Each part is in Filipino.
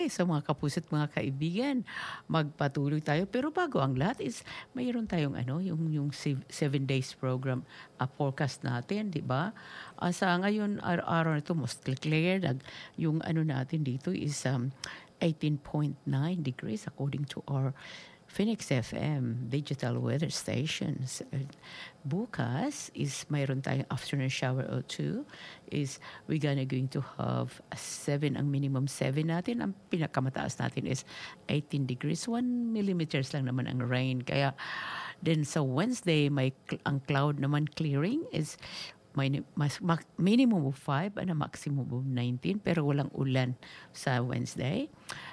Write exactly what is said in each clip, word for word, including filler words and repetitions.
Sa mga kapuso't mga kaibigan, magpatuloy tayo. Pero bago ang lahat is mayroon tayong ano, yung yung sev- seven days program uh, forecast natin, di ba? Uh, sa ngayon araw-araw na ito mostly clear. Nag- Yung ano natin dito is um, eighteen point nine degrees according to our Phoenix F M digital weather stations. Uh, Bukas is mayroon tayong afternoon shower or two. Is we gonna going to have a seven, ang minimum seven natin. Ang pinakamataas natin is eighteen degrees. one millimeters lang naman ang rain. Kaya then sa Wednesday, may cl- ang cloud naman clearing is may mas, ma- minimum of five and a maximum of nineteen, pero walang ulan sa Wednesday.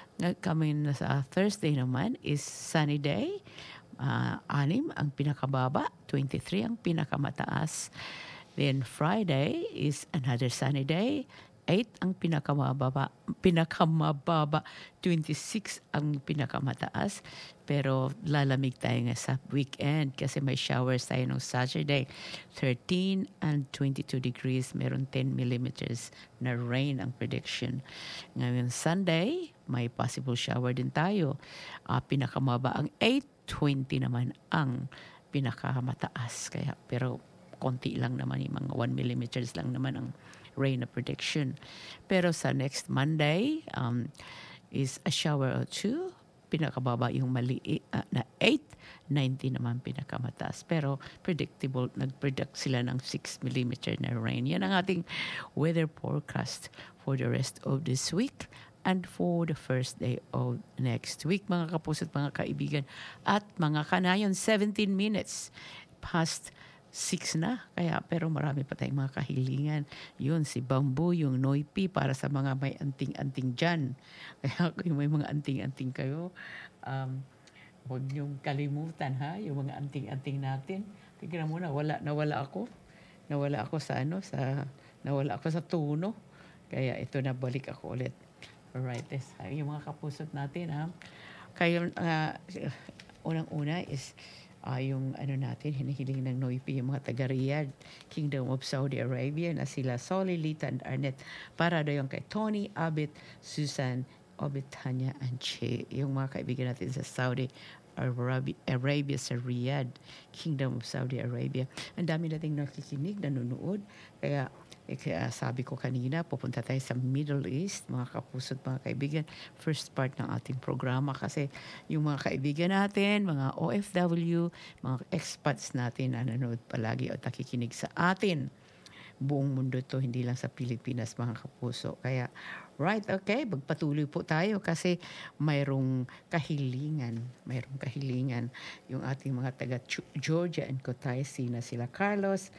Kami na sa Thursday naman is sunny day. Uh, anim ang pinakababa, twenty-three ang pinakamataas. Then Friday is another sunny day. eight ang pinakamababa, pinakamababa, twenty-six ang pinakamataas. Pero lalamig tayo nga sa weekend kasi may showers tayo nung Saturday. thirteen and twenty-two degrees, meron ten millimeters na rain ang prediction. Ngayon Sunday, may possible shower din tayo. Uh, pinakamaba ang eight, twenty naman ang pinakamataas. Kaya, pero konti lang naman, yung mga one millimeters lang naman ang rain na prediction. Pero sa next Monday um, is a shower or two. Pinakababa yung mali uh, na eight, ninety naman pinakamataas. Pero predictable, nag-predict sila ng six millimeter na rain. Yan ang ating weather forecast for the rest of this week and for the first day of next week. Mga kapuso't mga kaibigan at mga kanayon, seventeen minutes past six na. Kaya, pero marami pa tayong mga kahilingan. Yun, si Bamboo, yung Noipi, para sa mga may anting-anting dyan. Kaya kung may mga anting-anting kayo, um, huwag niyong kalimutan, ha? Yung mga anting-anting natin. Tignan mo, nawala, nawala ako. Nawala ako sa ano, sa, nawala ako sa tono. Kaya ito, nabalik ako ulit. Alright, yes, yung mga kapusot natin, ha? Kaya, uh, unang-una is, Uh, yung ano natin, hinihiling ng Noipi, yung mga taga-Riyadh, Kingdom of Saudi Arabia, na sila Solly, Lita, and Arnett. Para daw yung kay Tony, Abit, Susan, Obit, Tanya, and Che. Yung mga kaibigan natin sa Saudi Arabia, Arabia sa Riyadh, Kingdom of Saudi Arabia. Ang dami nating nakikinig, nanonood. Kaya, eh, kaya sabi ko kanina, pupunta tayo sa Middle East, mga kapusot, mga kaibigan. First part ng ating programa kasi yung mga kaibigan natin, mga O F W, mga expats natin na nanonood palagi at nakikinig sa atin. Buong mundo to, hindi lang sa Pilipinas, mga kapuso. Kaya, right, okay, magpatuloy po tayo kasi mayroong kahilingan, mayroong kahilingan yung ating mga taga Georgia and Kutaisi na sila Carlos,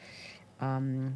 um,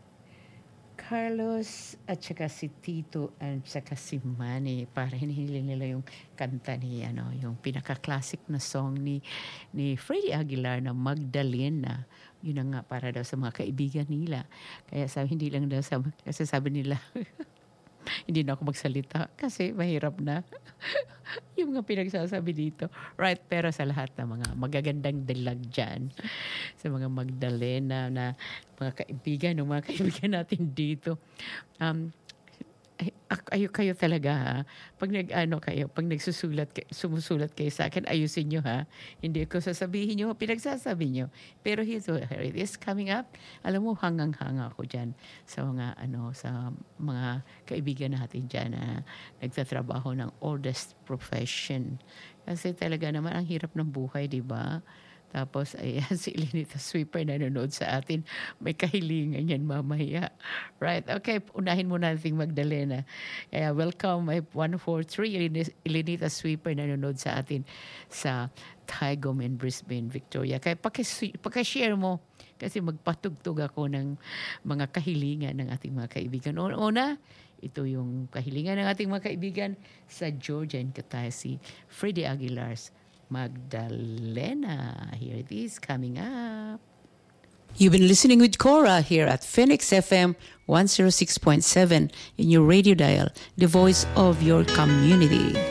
Carlos at saka si Tito at saka si Manny, para hinihiling nila yung kanta ni ano, yung pinaka-classic na song ni ni Freddie Aguilar na Magdalena. Yun ang nga para daw sa mga kaibigan nila. Kaya sabi, hindi lang daw sa, kasi sabi nila hindi na ako magsalita kasi mahirap na yung mga pinagsasabi dito. Right, pero sa lahat ng mga magagandang dalag dyan, sa mga Magdalena na mga kaibigan, ng mga kaibigan natin dito, um, ay, ayo kayo talaga, ha? Pag nag-ano kayo, pag nagsusulat, sumusulat kayo sa akin, ayusin nyo, ha? Hindi ko sasabihin nyo, pinagsasabi nyo. Pero here it is coming up. Alam mo, hangang-hanga ako dyan sa mga, ano, sa mga kaibigan natin dyan na nagtatrabaho ng oldest profession. Kasi talaga naman, ang hirap ng buhay, di ba? Tapos, ayan, si Elenita Sweeper nanonood sa atin. May kahilingan yan mamaya. Right, okay, unahin muna natin Magdalena. Kaya welcome, my one four three, Elenita Sweeper nanonood sa atin sa Tygum in Brisbane, Victoria. Kaya pakishare mo, kasi magpatugtog ako ng mga kahilingan ng ating mga kaibigan. Una, ito yung kahilingan ng ating mga kaibigan sa Georgia and Kutaisi, Freddie Aguilar's Magdalena. Here it is, coming up. You've been listening with Cora here at Phoenix F M one oh six point seven in your radio dial, the voice of your community.